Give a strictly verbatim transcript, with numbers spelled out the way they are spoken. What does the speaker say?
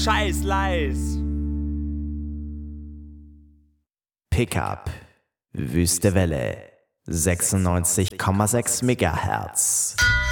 scheiß leis. Pickup, Wüste Welle, sechsundneunzig Komma sechs Megahertz.